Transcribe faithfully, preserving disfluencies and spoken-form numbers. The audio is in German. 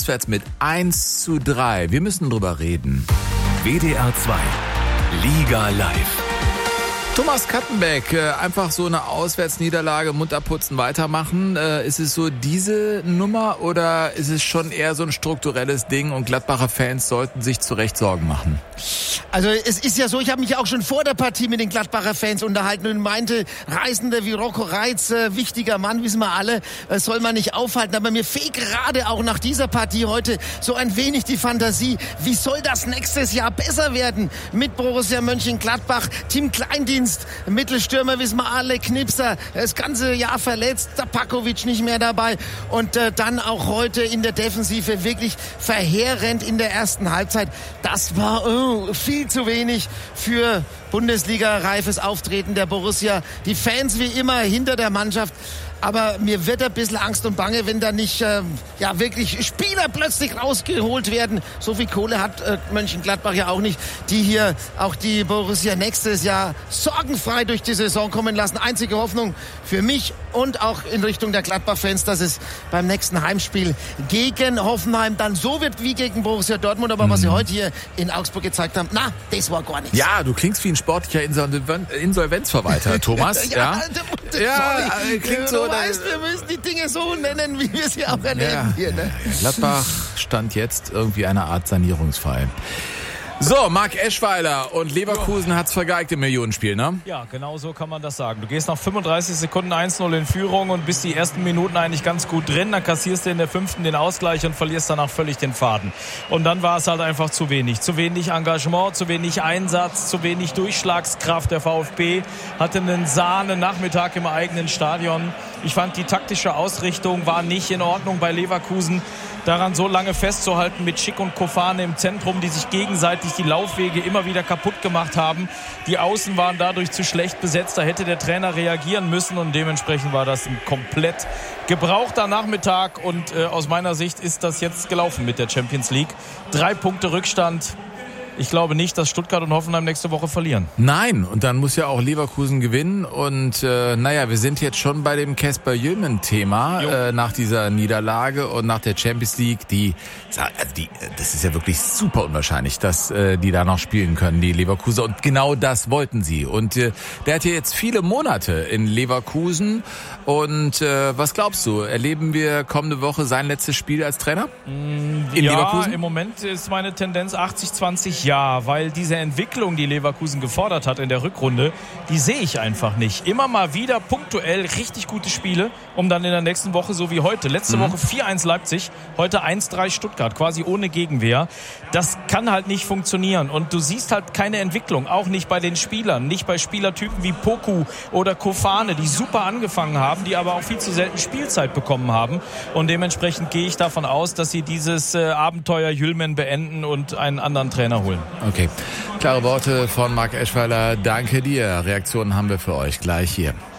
auswärts mit eins zu drei. Wir müssen drüber reden. W D R zwei Liga live. Thomas Kattenbeck, einfach so eine Auswärtsniederlage, Mund abputzen, weitermachen. Ist es so diese Nummer oder ist es schon eher so ein strukturelles Ding und Gladbacher Fans sollten sich zu Recht Sorgen machen? Also es ist ja so, ich habe mich auch schon vor der Partie mit den Gladbacher Fans unterhalten und meinte, Reisende wie Rocco Reitz, äh, wichtiger Mann, wissen wir alle, äh, soll man nicht aufhalten. Aber mir fehlt gerade auch nach dieser Partie heute so ein wenig die Fantasie. Wie soll das nächstes Jahr besser werden mit Borussia Mönchengladbach? Team Kleindienst, Mittelstürmer, wissen wir alle, Knipser, das ganze Jahr verletzt, Tapakovic nicht mehr dabei. Und äh, dann auch heute in der Defensive wirklich verheerend in der ersten Halbzeit. Das war oh, viel zu wenig für Bundesliga-reifes Auftreten der Borussia. Die Fans wie immer hinter der Mannschaft. Aber mir wird ein bisschen Angst und Bange, wenn da nicht äh, ja wirklich Spieler plötzlich rausgeholt werden. So viel Kohle hat äh, Mönchengladbach ja auch nicht, die hier auch die Borussia nächstes Jahr sorgenfrei durch die Saison kommen lassen. Einzige Hoffnung für mich und auch in Richtung der Gladbach-Fans, dass es beim nächsten Heimspiel gegen Hoffenheim dann so wird wie gegen Borussia Dortmund. Aber mhm. was sie heute hier in Augsburg gezeigt haben, na, das war gar nichts. Ja, du klingst wie ein sportlicher Insolvenzverwalter, Thomas. ja, ja, ja klingt so. Du weißt, wir müssen die Dinge so nennen, wie wir sie auch erleben ja, hier. Ne? Gladbach stand jetzt irgendwie eine Art Sanierungsfall. So, Marc Eschweiler und Leverkusen hat's vergeigt im Millionenspiel, ne? Ja, genau so kann man das sagen. Du gehst nach fünfunddreißig Sekunden eins null in Führung und bist die ersten Minuten eigentlich ganz gut drin. Dann kassierst du in der fünften den Ausgleich und verlierst danach völlig den Faden. Und dann war es halt einfach zu wenig. Zu wenig Engagement, zu wenig Einsatz, zu wenig Durchschlagskraft. Der VfB hatte einen Sahne-Nachmittag im eigenen Stadion. Ich fand, die taktische Ausrichtung war nicht in Ordnung bei Leverkusen. Daran so lange festzuhalten mit Schick und Kofane im Zentrum, die sich gegenseitig die Laufwege immer wieder kaputt gemacht haben. Die Außen waren dadurch zu schlecht besetzt. Da hätte der Trainer reagieren müssen und dementsprechend war das ein komplett gebrauchter Nachmittag. Und äh, aus meiner Sicht ist das jetzt gelaufen mit der Champions League. Drei Punkte Rückstand. Ich glaube nicht, dass Stuttgart und Hoffenheim nächste Woche verlieren. Nein, und dann muss ja auch Leverkusen gewinnen. Und äh, naja, wir sind jetzt schon bei dem Kasper Jülmen-Thema äh, nach dieser Niederlage und nach der Champions League. Die, also die, das ist ja wirklich super unwahrscheinlich, dass äh, die da noch spielen können, die Leverkusen. Und genau das wollten sie. Und äh, der hat ja jetzt viele Monate in Leverkusen. Und äh, was glaubst du, erleben wir kommende Woche sein letztes Spiel als Trainer in ja, Leverkusen? Ja, im Moment ist meine Tendenz achtzig zwanzig. Ja, weil diese Entwicklung, die Leverkusen gefordert hat in der Rückrunde, die sehe ich einfach nicht. Immer mal wieder punktuell richtig gute Spiele, um dann in der nächsten Woche, so wie heute, letzte mhm. Woche vier eins Leipzig, heute eins drei Stuttgart, quasi ohne Gegenwehr. Das kann halt nicht funktionieren und du siehst halt keine Entwicklung, auch nicht bei den Spielern, nicht bei Spielertypen wie Poku oder Kofane, die super angefangen haben, die aber auch viel zu selten Spielzeit bekommen haben und dementsprechend gehe ich davon aus, dass sie dieses äh, Abenteuer Jülmen beenden und einen anderen Trainer holen. Okay, klare Worte von Marc Eschweiler. Danke dir. Reaktionen haben wir für euch gleich hier.